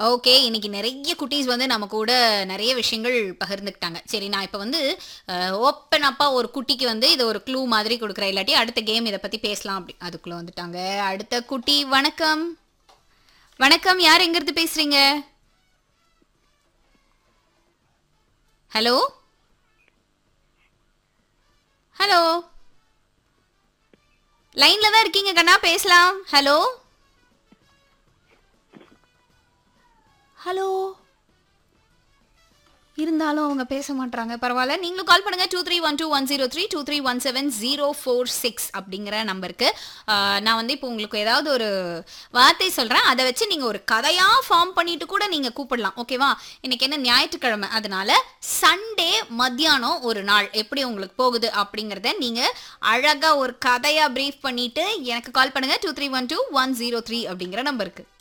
Okay. இன்னைக்கு நெறைய குட்டீஸ் வந்து நம்ம கூட நெறைய விஷயங்கள் பகிர்ந்துக்கிட்டாங்க. சரி நான் இப்ப வந்து ஓப்பன் அப்பா ஒரு குட்டிக்கு வந்து இத ஒரு க்ளூ மாதிரி குடுக்குறேன். இல்லாட்டி அடுத்த கேம் இத பத்தி பேசலாம் அப்படி. அதுக்குள்ள வந்துட்டாங்க. அடுத்த குட்டி வணக்கம். வணக்கம். யார் எங்கிருந்து பேசுறீங்க? ஹலோ? ஹலோ? லைன்ல தான் இருக்கீங்க கண்ணா பேசலாம். ஹலோ? ஹலோ? இருந்தாலும் அவங்க பேச மாட்றாங்க. பரவால்ல. நீங்களும் கால் பண்ணுங்க 2312 103 2317 046 அப்படிங்கிற நம்பருக்கு. நான் வந்து இப்போ உங்களுக்கு ஏதாவது ஒரு வார்த்தை சொல்றேன். அத வச்சு நீங்க ஒரு கதையா ஃபார்ம் பண்ணிட்டு கூட நீங்க கூப்பிடலாம். ஓகேவா? இன்னைக்கு என்ன ஞாயிற்றுக்கிழமை. அதனால சண்டே மத்தியானம் ஒரு நாள் எப்படி உங்களுக்கு போகுது அப்படிங்கிறத நீங்க அழகா ஒரு கதையா பிரீஃப் பண்ணிட்டு எனக்கு கால் பண்ணுங்க 2312 103 அப்படிங்கிற நம்பருக்கு.